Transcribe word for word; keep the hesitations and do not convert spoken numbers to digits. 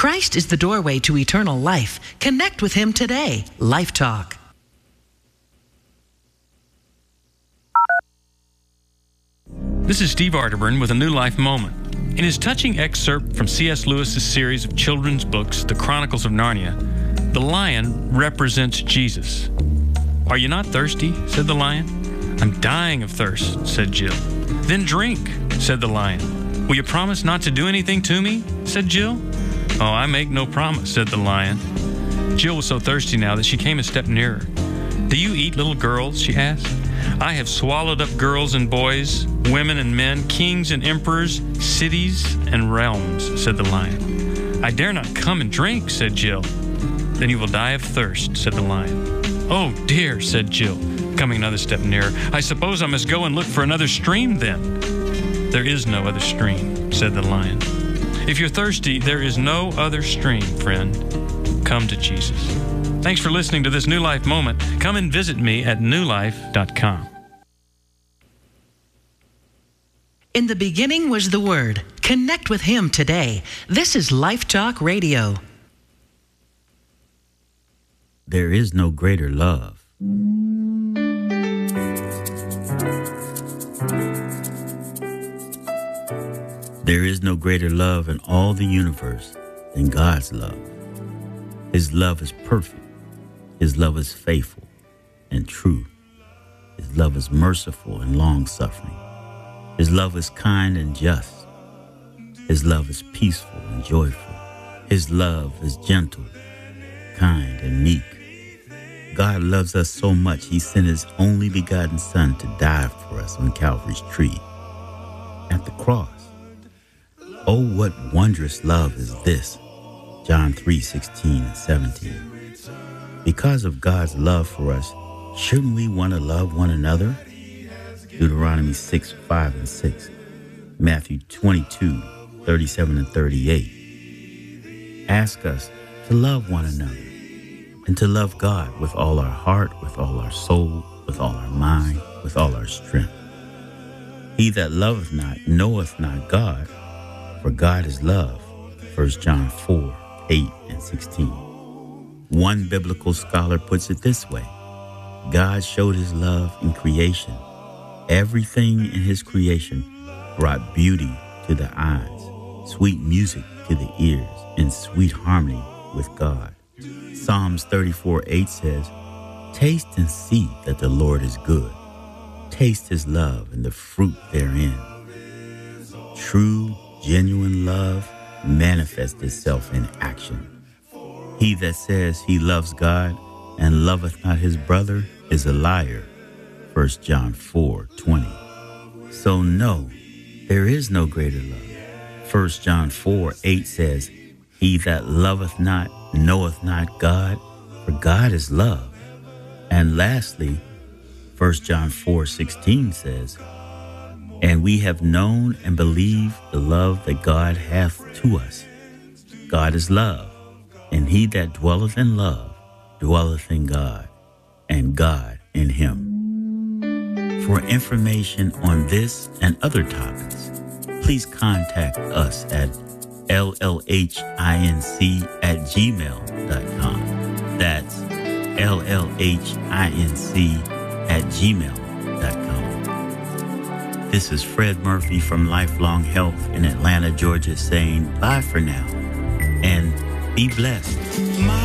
Christ is the doorway to eternal life. Connect with Him today. Life Talk. This is Steve Arterburn with a New Life Moment. In his touching excerpt from C S Lewis's series of children's books, The Chronicles of Narnia, the lion represents Jesus. "Are you not thirsty?" said the lion. "I'm dying of thirst," said Jill. "Then drink," said the lion. "Will you promise not to do anything to me?" said Jill. "Oh, I make no promise," said the lion. Jill was so thirsty now that she came a step nearer. "Do you eat little girls?" she asked. "I have swallowed up girls and boys, women and men, kings and emperors, cities and realms," said the lion. "I dare not come and drink," said Jill. "Then you will die of thirst," said the lion. "Oh dear," said Jill, coming another step nearer. "I suppose I must go and look for another stream then." "There is no other stream," said the lion. "If you're thirsty, there is no other stream, friend. Come to Jesus." Thanks for listening to this New Life Moment. Come and visit me at new life dot com. In the beginning was the Word. Connect with Him today. This is Life Talk Radio. There is no greater love. There is no greater love in all the universe than God's love. His love is perfect. His love is faithful and true. His love is merciful and long-suffering. His love is kind and just. His love is peaceful and joyful. His love is gentle, kind, and meek. God loves us so much, He sent His only begotten Son to die for us on Calvary's tree, at the cross. Oh, what wondrous love is this! John three sixteen and seventeen. Because of God's love for us, shouldn't we want to love one another? Deuteronomy six, five, and six. Matthew twenty-two, thirty-seven and thirty-eight. Ask us to love one another and to love God with all our heart, with all our soul, with all our mind, with all our strength. He that loveth not knoweth not God, for God is love. First John four, eight, and sixteen. One biblical scholar puts it this way: God showed His love in creation. Everything in His creation brought beauty to the eyes, sweet music to the ears, and sweet harmony with God. Psalms thirty-four, eight says, "Taste and see that the Lord is good. Taste His love and the fruit therein." True, genuine love manifests itself in action. He that says he loves God and loveth not his brother is a liar. First John four, twenty. So no, there is no greater love. First John four, eight says, "He that loveth not knoweth not God, for God is love." And lastly, First John four, sixteen says, "And we have known and believed the love that God hath to us. God is love, and he that dwelleth in love dwelleth in God, and God in him." For information on this and other topics, please contact us at L L H I N C at gmail dot com. That's L L H I N C at gmail dot com. This is Fred Murphy from Lifelong Health in Atlanta, Georgia, saying bye for now and be blessed.